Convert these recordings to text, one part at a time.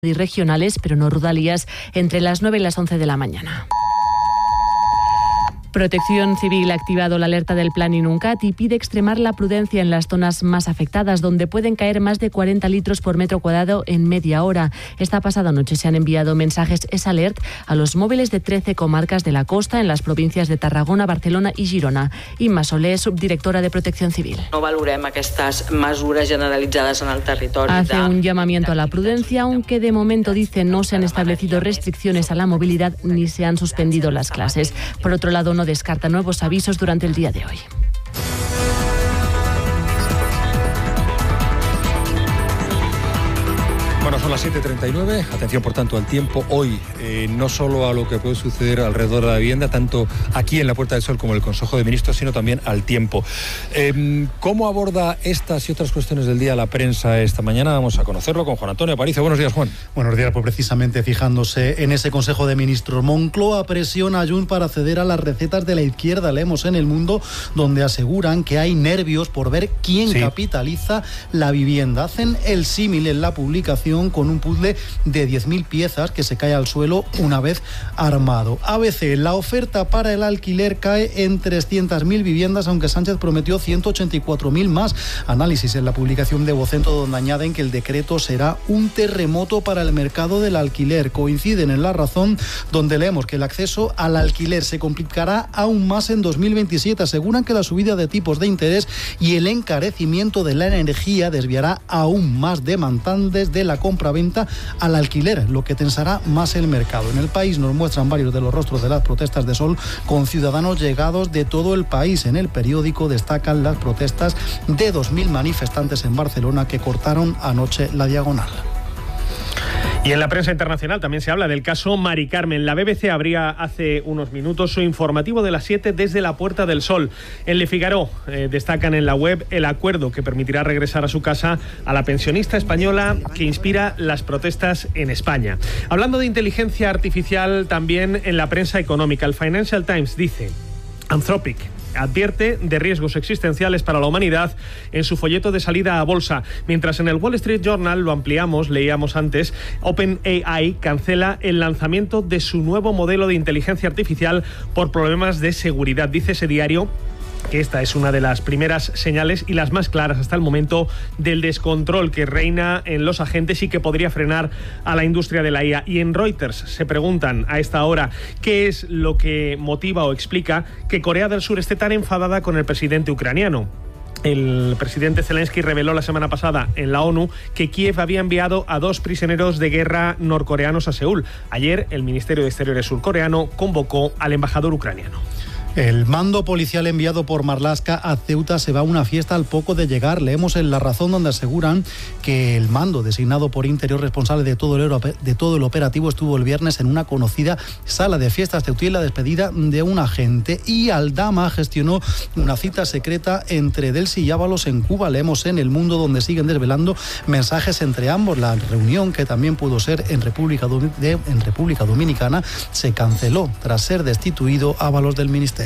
y regionales, pero no ruralías, entre las 9 y las 11 de la mañana. Protección Civil ha activado la alerta del Plan Inuncat y pide extremar la prudencia en las zonas más afectadas, donde pueden caer más de 40 litros por metro cuadrado en media hora. Esta pasada noche se han enviado mensajes S-Alert a los móviles de 13 comarcas de la costa en las provincias de Tarragona, Barcelona y Girona. Imma Soler, subdirectora de Protección Civil. No valorem aquestes mesures generalitzades en el territori. Hace un llamamiento a la prudencia, aunque de momento dice no se han establecido restricciones a la movilidad ni se han suspendido las clases. Por otro lado, no descarta nuevos avisos durante el día de hoy. Bueno, son las 7:39. Atención, por tanto, al tiempo. Hoy, no solo a lo que puede suceder alrededor de la vivienda, tanto aquí en la Puerta del Sol como en el Consejo de Ministros, sino también al tiempo. ¿Cómo aborda estas y otras cuestiones del día la prensa esta mañana? Vamos a conocerlo con Juan Antonio Aparicio. Buenos días, Juan. Buenos días, pues precisamente fijándose en ese Consejo de Ministros. Moncloa presiona a Junts para ceder a las recetas de la izquierda. Leemos en El Mundo, donde aseguran que hay nervios por ver quién capitaliza la vivienda. Hacen el símil en la publicación con un puzzle de 10.000 piezas que se cae al suelo una vez armado. ABC, la oferta para el alquiler cae en 300.000 viviendas, aunque Sánchez prometió 184.000 más. Análisis en la publicación de Vocento, donde añaden que el decreto será un terremoto para el mercado del alquiler. Coinciden en La Razón, donde leemos que el acceso al alquiler se complicará aún más en 2027. Aseguran que la subida de tipos de interés y el encarecimiento de la energía desviará aún más demandantes de la compra-venta al alquiler, lo que tensará más el mercado. En El País nos muestran varios de los rostros de las protestas de Sol con ciudadanos llegados de todo el país. En el periódico destacan las protestas de 2.000 manifestantes en Barcelona que cortaron anoche la diagonal. Y en la prensa internacional también se habla del caso Mari Carmen. La BBC abría hace unos minutos su informativo de las 7 desde la Puerta del Sol. En Le Figaro destacan en la web el acuerdo que permitirá regresar a su casa a la pensionista española que inspira las protestas en España. Hablando de inteligencia artificial, también en la prensa económica, el Financial Times dice: Anthropic advierte de riesgos existenciales para la humanidad en su folleto de salida a bolsa. Mientras en el Wall Street Journal, lo ampliamos, leíamos antes, OpenAI cancela el lanzamiento de su nuevo modelo de inteligencia artificial por problemas de seguridad. Dice ese diario que esta es una de las primeras señales y las más claras hasta el momento del descontrol que reina en los agentes y que podría frenar a la industria de la IA. Y en Reuters se preguntan a esta hora qué es lo que motiva o explica que Corea del Sur esté tan enfadada con el presidente ucraniano. El presidente Zelensky reveló la semana pasada en la ONU que Kiev había enviado a 2 prisioneros de guerra norcoreanos a Seúl. Ayer el Ministerio de Exteriores surcoreano convocó al embajador ucraniano. El mando policial enviado por Marlaska a Ceuta se va a una fiesta al poco de llegar. Leemos en La Razón, donde aseguran que el mando designado por Interior, responsable de todo el operativo, estuvo el viernes en una conocida sala de fiestas ceutí en la despedida de un agente. Y Aldama gestionó una cita secreta entre Delcy y Ábalos en Cuba. Leemos en El Mundo, donde siguen desvelando mensajes entre ambos. La reunión, que también pudo ser en República Dominicana, se canceló tras ser destituido Ábalos del ministerio.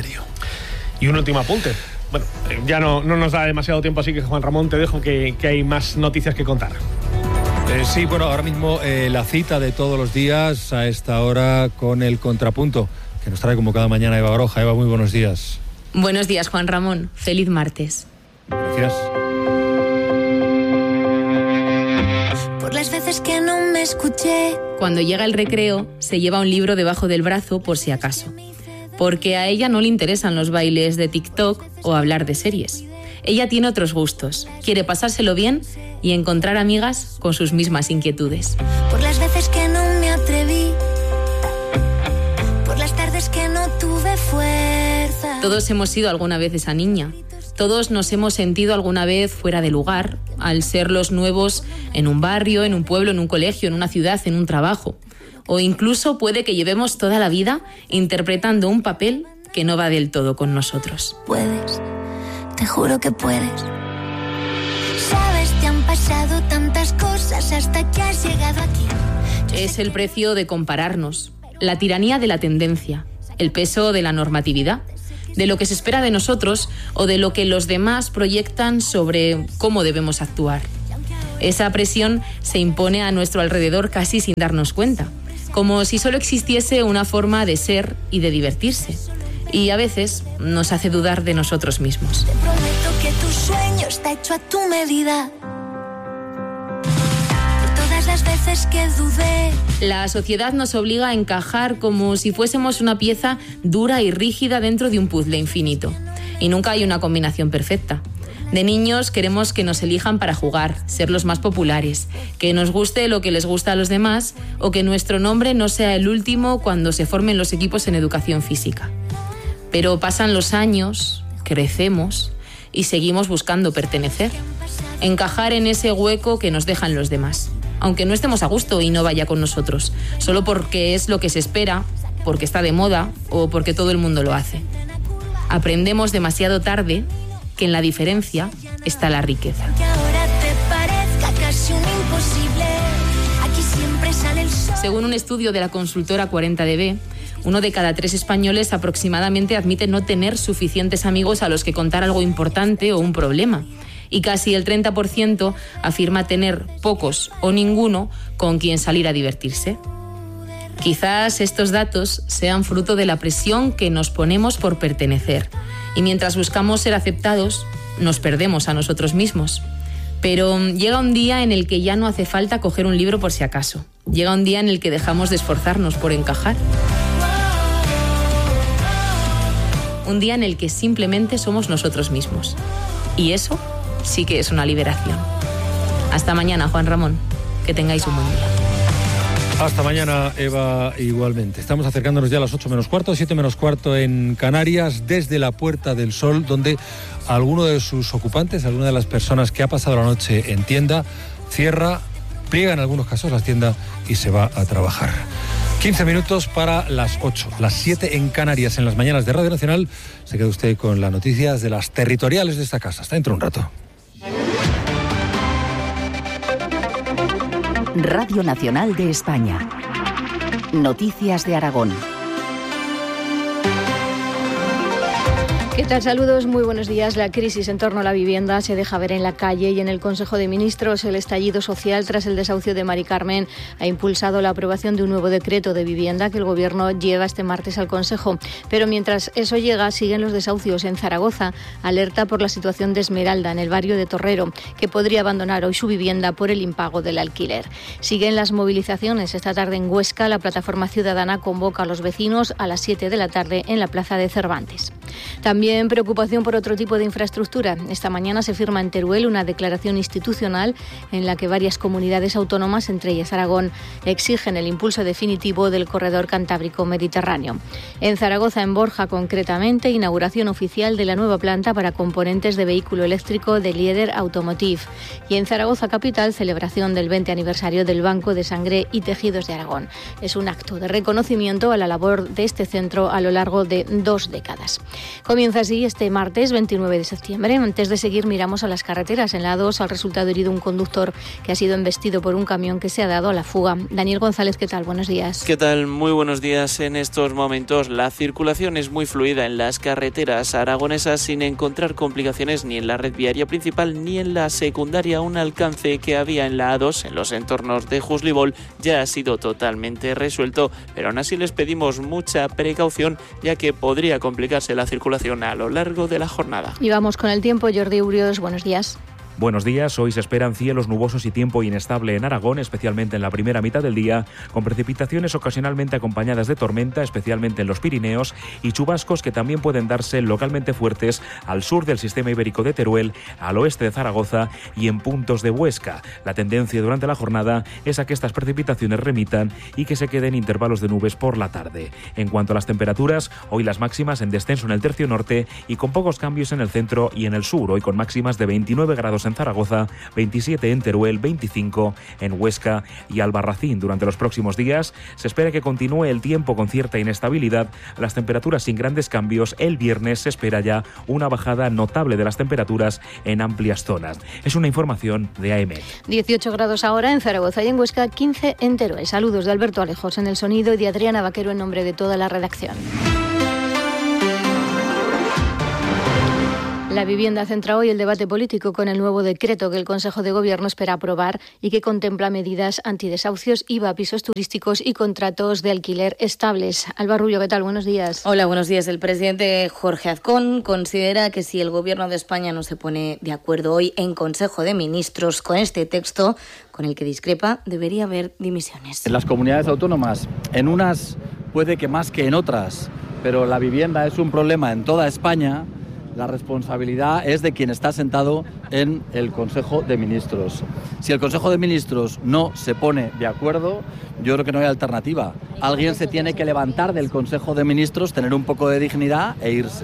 Y un último apunte. Bueno, ya no nos da demasiado tiempo, así que Juan Ramón, te dejo que hay más noticias que contar. Sí, bueno, ahora mismo la cita de todos los días a esta hora con el contrapunto que nos trae como cada mañana Eva Baroja. Eva, muy buenos días. Buenos días, Juan Ramón. Feliz martes. Gracias. Por las veces que no me escuché. Cuando llega el recreo, se lleva un libro debajo del brazo por si acaso. Porque a ella no le interesan los bailes de TikTok o hablar de series. Ella tiene otros gustos, quiere pasárselo bien y encontrar amigas con sus mismas inquietudes. Por las veces que no me atreví, por las tardes que no tuve fuerza. Todos hemos sido alguna vez esa niña. Todos nos hemos sentido alguna vez fuera de lugar, al ser los nuevos en un barrio, en un pueblo, en un colegio, en una ciudad, en un trabajo. O incluso puede que llevemos toda la vida interpretando un papel que no va del todo con nosotros. Puedes, te juro que puedes. Sabes, te han pasado tantas cosas hasta que has llegado aquí. Es el precio de compararnos, la tiranía de la tendencia, el peso de la normatividad, de lo que se espera de nosotros o de lo que los demás proyectan sobre cómo debemos actuar. Esa presión se impone a nuestro alrededor casi sin darnos cuenta, como si solo existiese una forma de ser y de divertirse. Y a veces nos hace dudar de nosotros mismos. Te prometo que tu sueño está hecho a tu medida. Por todas las veces que dudé. La sociedad nos obliga a encajar como si fuésemos una pieza dura y rígida dentro de un puzzle infinito. Y nunca hay una combinación perfecta. De niños queremos que nos elijan para jugar, ser los más populares, que nos guste lo que les gusta a los demás o que nuestro nombre no sea el último cuando se formen los equipos en educación física. Pero pasan los años, crecemos y seguimos buscando pertenecer, encajar en ese hueco que nos dejan los demás, aunque no estemos a gusto y no vaya con nosotros, solo porque es lo que se espera, porque está de moda o porque todo el mundo lo hace. Aprendemos demasiado tarde que en la diferencia está la riqueza. Que ahora te parezca casi un imposible. Aquí siempre sale el sol. Según un estudio de la consultora 40dB, 1 de cada 3 españoles aproximadamente admite no tener suficientes amigos a los que contar algo importante o un problema. Y casi el 30% afirma tener pocos o ninguno con quien salir a divertirse. Quizás estos datos sean fruto de la presión que nos ponemos por pertenecer. Y mientras buscamos ser aceptados, nos perdemos a nosotros mismos. Pero llega un día en el que ya no hace falta coger un libro por si acaso. Llega un día en el que dejamos de esforzarnos por encajar. Un día en el que simplemente somos nosotros mismos. Y eso sí que es una liberación. Hasta mañana, Juan Ramón. Que tengáis un buen día. Hasta mañana, Eva, igualmente. Estamos acercándonos ya a las 8 menos cuarto, 7 menos cuarto en Canarias, desde la Puerta del Sol, donde alguno de sus ocupantes, alguna de las personas que ha pasado la noche en tienda, cierra, pliega en algunos casos las tiendas y se va a trabajar. 15 minutos para las 8, las 7 en Canarias, en las mañanas de Radio Nacional. Se queda usted con las noticias de las territoriales de esta casa. Hasta dentro de un rato. Radio Nacional de España. Noticias de Aragón. ¿Qué tal? Saludos, muy buenos días. La crisis en torno a la vivienda se deja ver en la calle y en el Consejo de Ministros. El estallido social tras el desahucio de Mari Carmen ha impulsado la aprobación de un nuevo decreto de vivienda que el Gobierno lleva este martes al Consejo. Pero mientras eso llega, siguen los desahucios en Zaragoza. Alerta por la situación de Esmeralda, en el barrio de Torrero, que podría abandonar hoy su vivienda por el impago del alquiler. Siguen las movilizaciones. Esta tarde en Huesca, la plataforma ciudadana convoca a los vecinos a las 7 de la tarde en la plaza de Cervantes. También preocupación por otro tipo de infraestructura. Esta mañana se firma en Teruel una declaración institucional en la que varias comunidades autónomas, entre ellas Aragón, exigen el impulso definitivo del corredor cantábrico mediterráneo. En Zaragoza, en Borja concretamente, inauguración oficial de la nueva planta para componentes de vehículo eléctrico de Lieder Automotive. Y en Zaragoza capital, celebración del 20 aniversario del Banco de Sangre y Tejidos de Aragón. Es un acto de reconocimiento a la labor de este centro a lo largo de 2 décadas. Comienza así este martes 29 de septiembre. Antes de seguir, miramos a las carreteras. En la A2 ha resultado herido un conductor que ha sido embestido por un camión que se ha dado a la fuga. Daniel González, ¿qué tal? Buenos días. ¿Qué tal? Muy buenos días. En estos momentos la circulación es muy fluida en las carreteras aragonesas sin encontrar complicaciones ni en la red viaria principal ni en la secundaria. Un alcance que había en la A2 en los entornos de Juslibol ya ha sido totalmente resuelto, pero aún así les pedimos mucha precaución ya que podría complicarse la circulación a lo largo de la jornada. Y vamos con el tiempo. Jordi Urios, buenos días. Buenos días, hoy se esperan cielos nubosos y tiempo inestable en Aragón, especialmente en la primera mitad del día, con precipitaciones ocasionalmente acompañadas de tormenta, especialmente en los Pirineos, y chubascos que también pueden darse localmente fuertes al sur del sistema ibérico de Teruel, al oeste de Zaragoza y en puntos de Huesca. La tendencia durante la jornada es a que estas precipitaciones remitan y que se queden intervalos de nubes por la tarde. En cuanto a las temperaturas, hoy las máximas en descenso en el tercio norte y con pocos cambios en el centro y en el sur, hoy con máximas de 29 grados en Zaragoza, 27 en Teruel, 25 en Huesca y Albarracín. Durante los próximos días se espera que continúe el tiempo con cierta inestabilidad, las temperaturas sin grandes cambios. El viernes se espera ya una bajada notable de las temperaturas en amplias zonas. Es una información de AEMET. 18 grados ahora en Zaragoza y en Huesca, 15 en Teruel. Saludos de Alberto Alejos en el sonido y de Adriana Vaquero en nombre de toda la redacción. La vivienda centra hoy el debate político con el nuevo decreto que el Consejo de Gobierno espera aprobar y que contempla medidas antidesahucios, IVA, pisos turísticos y contratos de alquiler estables. Alba Rubio, ¿qué tal? Buenos días. Hola, buenos días. El presidente Jorge Azcón considera que si el Gobierno de España no se pone de acuerdo hoy en Consejo de Ministros con este texto, con el que discrepa, debería haber dimisiones. En las comunidades autónomas, en unas puede que más que en otras, pero la vivienda es un problema en toda España. La responsabilidad es de quien está sentado en el Consejo de Ministros. Si el Consejo de Ministros no se pone de acuerdo, yo creo que no hay alternativa. Alguien se tiene que levantar del Consejo de Ministros, tener un poco de dignidad e irse.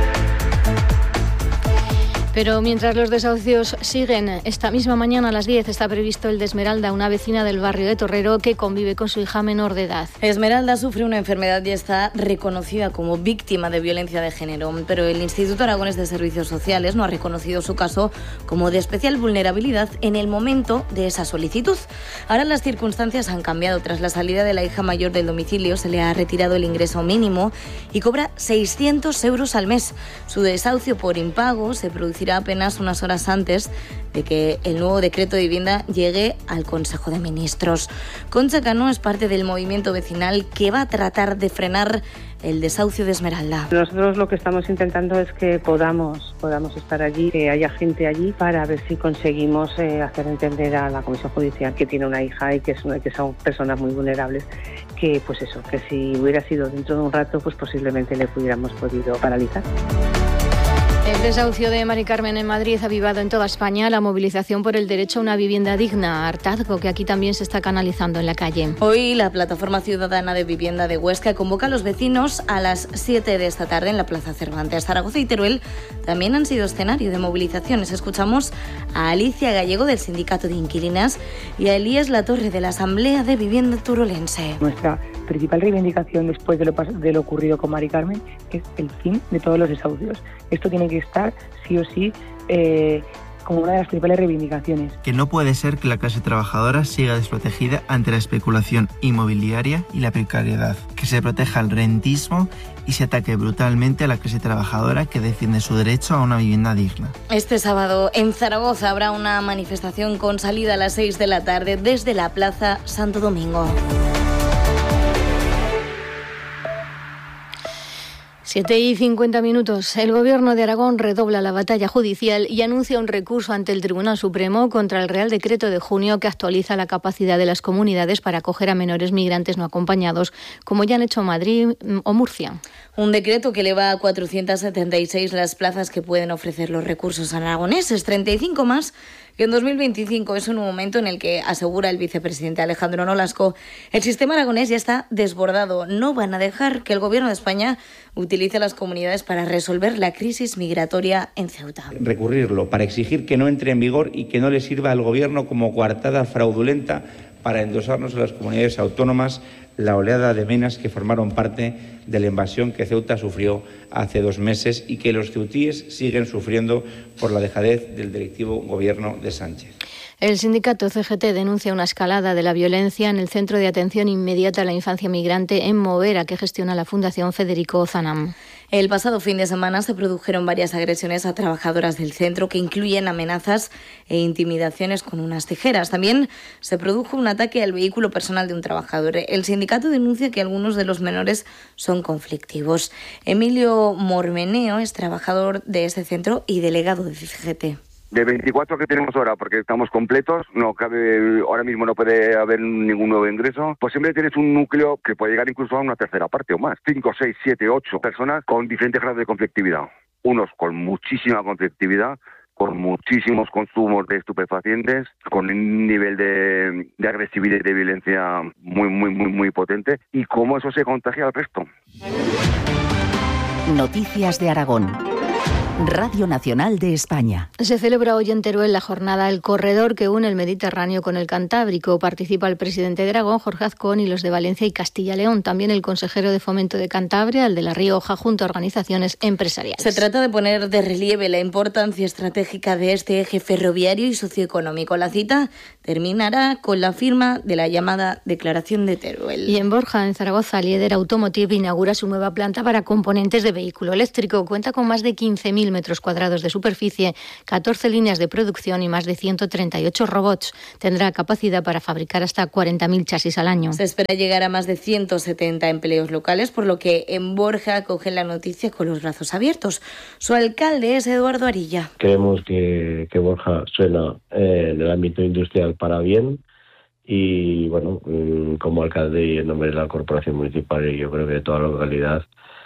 Pero mientras los desahucios siguen, esta misma mañana a las 10 está previsto el de Esmeralda, una vecina del barrio de Torrero que convive con su hija menor de edad. Esmeralda sufre una enfermedad y está reconocida como víctima de violencia de género, pero el Instituto Aragonés de Servicios Sociales no ha reconocido su caso como de especial vulnerabilidad en el momento de esa solicitud. Ahora las circunstancias han cambiado. Tras la salida de la hija mayor del domicilio, se le ha retirado el ingreso mínimo y cobra 600 euros al mes. Su desahucio por impago se producirá apenas unas horas antes de que el nuevo decreto de vivienda llegue al Consejo de Ministros. Concha Cano es parte del movimiento vecinal que va a tratar de frenar el desahucio de Esmeralda. Nosotros lo que estamos intentando es que podamos estar allí, que haya gente allí para ver si conseguimos hacer entender a la Comisión Judicial que tiene una hija y que son personas muy vulnerables, que pues eso, que si hubiera sido dentro de un rato, pues posiblemente le hubiéramos podido paralizar. El desahucio de Mari Carmen en Madrid ha avivado en toda España la movilización por el derecho a una vivienda digna, hartazgo que aquí también se está canalizando en la calle. Hoy la Plataforma Ciudadana de Vivienda de Huesca convoca a los vecinos a las 7 de esta tarde en la Plaza Cervantes. Zaragoza y Teruel también han sido escenario de movilizaciones. Escuchamos a Alicia Gallego del Sindicato de Inquilinas y a Elías Latorre de la Asamblea de Vivienda Turolense. Nuestra principal reivindicación después de lo ocurrido con Mari Carmen es el fin de todos los desahucios. Esto tiene que estar sí o sí como una de las principales reivindicaciones. Que no puede ser que la clase trabajadora siga desprotegida ante la especulación inmobiliaria y la precariedad, que se proteja el rentismo y se ataque brutalmente a la clase trabajadora que defiende su derecho a una vivienda digna. Este sábado en Zaragoza habrá una manifestación con salida a las 6 de la tarde desde la Plaza Santo Domingo. 7:50. El Gobierno de Aragón redobla la batalla judicial y anuncia un recurso ante el Tribunal Supremo contra el Real Decreto de junio que actualiza la capacidad de las comunidades para acoger a menores migrantes no acompañados, como ya han hecho Madrid o Murcia. Un decreto que eleva a 476 las plazas que pueden ofrecer los recursos aragoneses, 35 más que en 2025. Es un momento en el que, asegura el vicepresidente Alejandro Nolasco, el sistema aragonés ya está desbordado. No van a dejar que el Gobierno de España utilice a las comunidades para resolver la crisis migratoria en Ceuta. Recurrirlo para exigir que no entre en vigor y que no le sirva al Gobierno como coartada fraudulenta para endosarnos a las comunidades autónomas la oleada de menas que formaron parte de la invasión que Ceuta sufrió hace 2 meses y que los ceutíes siguen sufriendo por la dejadez del directivo gobierno de Sánchez. El sindicato CGT denuncia una escalada de la violencia en el Centro de Atención Inmediata a la Infancia Migrante en Movera, que gestiona la Fundación Federico Zanam. El pasado fin de semana se produjeron varias agresiones a trabajadoras del centro que incluyen amenazas e intimidaciones con unas tijeras. También se produjo un ataque al vehículo personal de un trabajador. El sindicato denuncia que algunos de los menores son conflictivos. Emilio Mormeneo es trabajador de este centro y delegado de CGT. De 24 que tenemos ahora, porque estamos completos, no cabe, ahora mismo no puede haber ningún nuevo ingreso, pues siempre tienes un núcleo que puede llegar incluso a una tercera parte o más. 5, 6, 7, 8 personas con diferentes grados de conflictividad. Unos con muchísima conflictividad, con muchísimos consumos de estupefacientes, con un nivel de agresividad y de violencia muy potente, y cómo eso se contagia al resto. Noticias de Aragón. Radio Nacional de España. Se celebra hoy en Teruel la jornada El Corredor que une el Mediterráneo con el Cantábrico. Participa el presidente de Aragón, Jorge Azcón, y los de Valencia y Castilla y León. También el consejero de Fomento de Cantabria, el de La Rioja, junto a organizaciones empresariales. Se trata de poner de relieve la importancia estratégica de este eje ferroviario y socioeconómico. La cita terminará con la firma de la llamada Declaración de Teruel. Y en Borja, en Zaragoza, Lieder Automotive inaugura su nueva planta para componentes de vehículo eléctrico. Cuenta con más de 15.000 100.000 metros cuadrados de superficie, 14 líneas de producción y más de 138 robots. Tendrá capacidad para fabricar hasta 40.000 chasis al año. Se espera llegar a más de 170 empleos locales, por lo que en Borja acogen la noticia con los brazos abiertos. Su alcalde es Eduardo Arilla. Creemos que Borja suena en el ámbito industrial para bien y, bueno, como alcalde y en nombre de la corporación municipal y yo creo que de toda la localidad,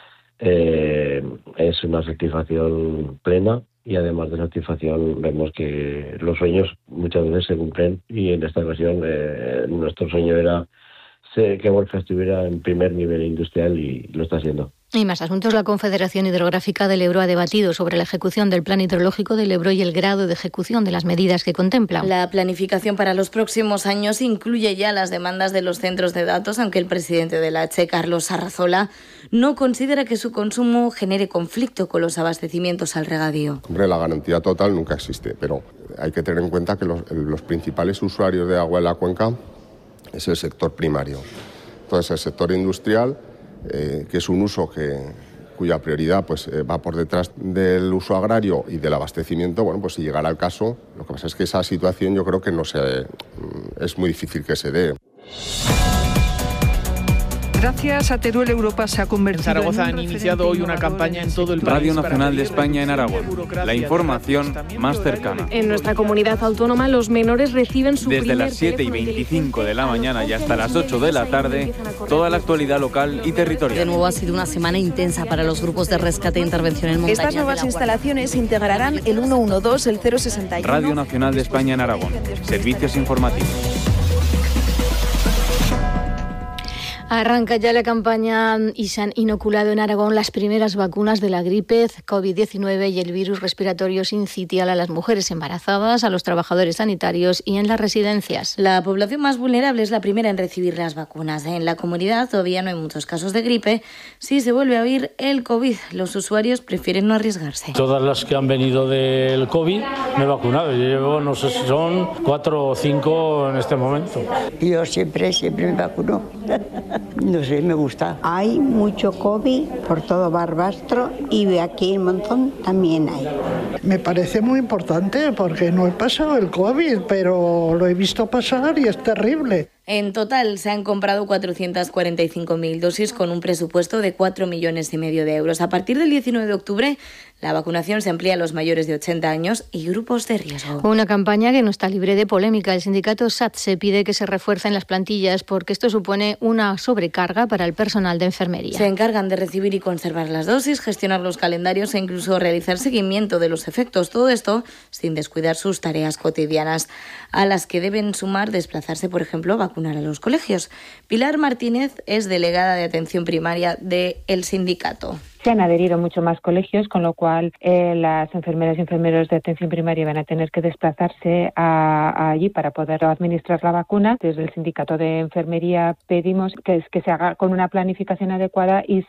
es una satisfacción plena. Y además de satisfacción vemos que los sueños muchas veces se cumplen y en esta ocasión nuestro sueño era que Borja estuviera en primer nivel industrial y lo está haciendo. Y más asuntos. La Confederación Hidrográfica del Ebro ha debatido sobre la ejecución del Plan Hidrológico del Ebro y el grado de ejecución de las medidas que contempla. La planificación para los próximos años incluye ya las demandas de los centros de datos, aunque el presidente de la H, Carlos Arrazola, no considera que su consumo genere conflicto con los abastecimientos al regadío. Hombre, la garantía total nunca existe, pero hay que tener en cuenta que los principales usuarios de agua en la cuenca es el sector primario. Entonces, el sector industrial, que es un uso cuya prioridad pues va por detrás del uso agrario y del abastecimiento, bueno, pues si llegara el caso, lo que pasa es que esa situación yo creo que es muy difícil que se dé. Gracias a Teruel, Europa se ha convertido en Zaragoza han iniciado hoy una campaña en todo el país. Radio Nacional de España en Aragón. La información más cercana. En nuestra comunidad autónoma los menores reciben su desde las 7:25 de la mañana y hasta las 8 de la tarde, toda la actualidad local y territorial. De nuevo ha sido una semana intensa para los grupos de rescate e intervención en montaña. Estas nuevas instalaciones integrarán el 112, el 061. Radio Nacional de España en Aragón. Servicios informativos. Arranca ya la campaña y se han inoculado en Aragón las primeras vacunas de la gripe, COVID-19 y el virus respiratorio sincitial a las mujeres embarazadas, a los trabajadores sanitarios y en las residencias. La población más vulnerable es la primera en recibir las vacunas. En la comunidad todavía no hay muchos casos de gripe. Si se vuelve a oír el COVID, los usuarios prefieren no arriesgarse. Todas las que han venido del COVID me he vacunado. Yo llevo, no sé si son 4 o 5 en este momento. Yo siempre me vacuno. No sé, me gusta. Hay mucho COVID por todo Barbastro y aquí en Monzón también hay. Me parece muy importante porque no he pasado el COVID, pero lo he visto pasar y es terrible. En total se han comprado 445.000 dosis con un presupuesto de 4,5 millones de euros. A partir del 19 de octubre, la vacunación se amplía a los mayores de 80 años y grupos de riesgo. Una campaña que no está libre de polémica. El sindicato SATSE pide que se refuercen las plantillas porque esto supone una sobrecarga para el personal de enfermería. Se encargan de recibir y conservar las dosis, gestionar los calendarios e incluso realizar seguimiento de los efectos. Todo esto sin descuidar sus tareas cotidianas, a las que deben sumar desplazarse, por ejemplo, a vacunar a los colegios. Pilar Martínez es delegada de atención primaria del sindicato. Se han adherido mucho más colegios, con lo cual las enfermeras y enfermeros de atención primaria van a tener que desplazarse allí para poder administrar la vacuna. Desde el sindicato de enfermería pedimos que se haga con una planificación adecuada y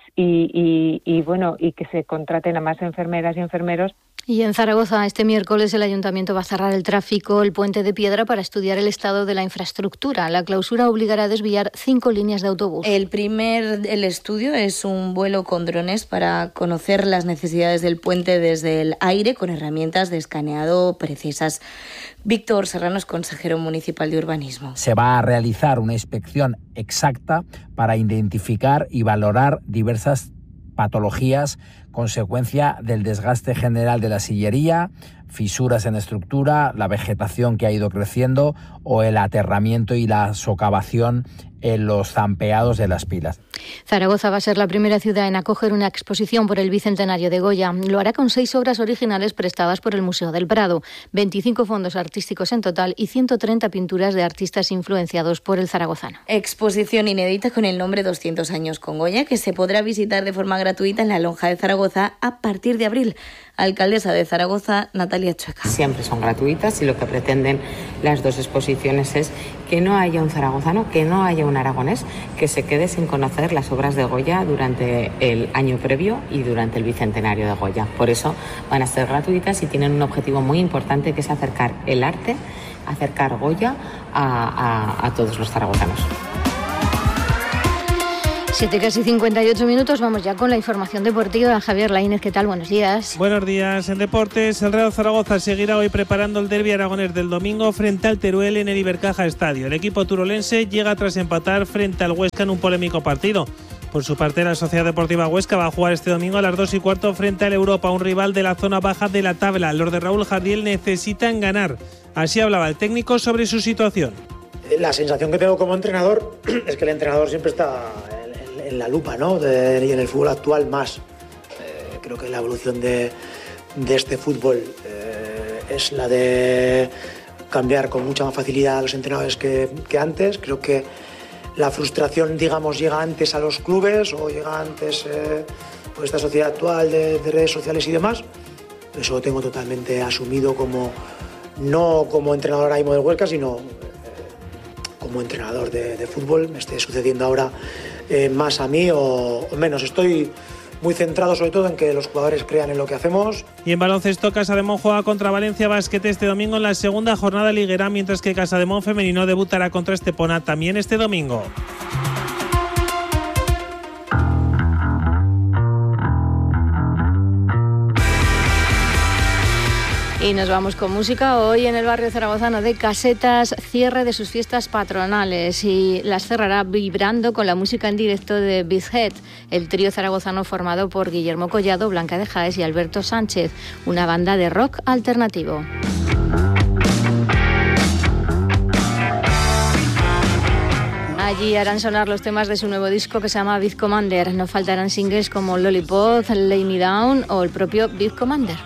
que se contraten a más enfermeras y enfermeros. Y en Zaragoza, este miércoles, el Ayuntamiento va a cerrar el tráfico, el Puente de Piedra, para estudiar el estado de la infraestructura. La clausura obligará a desviar 5 líneas de autobús. El estudio es un vuelo con drones para conocer las necesidades del puente desde el aire con herramientas de escaneado precisas. Víctor Serrano es consejero municipal de urbanismo. Se va a realizar una inspección exacta para identificar y valorar diversas patologías, consecuencia del desgaste general de la sillería, fisuras en estructura, la vegetación que ha ido creciendo o el aterramiento y la socavación en los zampeados de las pilas. Zaragoza va a ser la primera ciudad en acoger una exposición por el Bicentenario de Goya. Lo hará con 6 obras originales prestadas por el Museo del Prado, 25 fondos artísticos en total y 130 pinturas de artistas influenciados por el zaragozano. Exposición inédita con el nombre 200 años con Goya, que se podrá visitar de forma gratuita en la Lonja de Zaragoza a partir de abril. Alcaldesa de Zaragoza, Natalia Chueca. Siempre son gratuitas y lo que pretenden las dos exposiciones es que no haya un zaragozano, que no haya un aragonés que se quede sin conocer las obras de Goya durante el año previo y durante el Bicentenario de Goya. Por eso van a ser gratuitas y tienen un objetivo muy importante, que es acercar el arte, acercar Goya a todos los zaragozanos. 7 casi 58 minutos, vamos ya con la información deportiva. Javier Laínez, ¿qué tal? Buenos días. Buenos días. En deportes, el Real Zaragoza seguirá hoy preparando el derbi aragonés del domingo frente al Teruel en el Ibercaja Estadio. El equipo turolense llega tras empatar frente al Huesca en un polémico partido. Por su parte, la Sociedad Deportiva Huesca va a jugar este domingo a las 2:15 frente al Europa, un rival de la zona baja de la tabla. Los de Raúl Jardiel necesitan ganar. Así hablaba el técnico sobre su situación. La sensación que tengo como entrenador es que el entrenador siempre está en la lupa, ¿no? Y en el fútbol actual más. Creo que la evolución de este fútbol es la de cambiar con mucha más facilidad a los entrenadores que antes. Creo que la frustración, digamos, llega antes a los clubes o llega antes por esta sociedad actual de redes sociales y demás. Eso lo tengo totalmente asumido no como entrenador ahora mismo del Huesca, sino como entrenador de fútbol. Me esté sucediendo ahora más a mí o menos. Estoy muy centrado sobre todo en que los jugadores crean en lo que hacemos. Y en baloncesto, Casademón juega contra Valencia Basket este domingo en la segunda jornada liguera, mientras que Casademón femenino debutará contra Estepona también este domingo. Y nos vamos con música. Hoy en el barrio zaragozano de Casetas, cierre de sus fiestas patronales, y las cerrará vibrando con la música en directo de Bizhead, el trío zaragozano formado por Guillermo Collado, Blanca de Jaes y Alberto Sánchez, una banda de rock alternativo. Allí harán sonar los temas de su nuevo disco que se llama Beat Commander. No faltarán singles como Lollipop, Lay Me Down o el propio Beat Commander.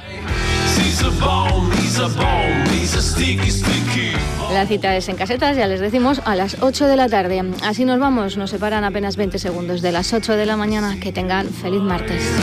La cita es en Casetas, ya les decimos, a las 8 de la tarde. Así nos vamos, nos separan apenas 20 segundos de las 8 de la mañana. Que tengan feliz martes.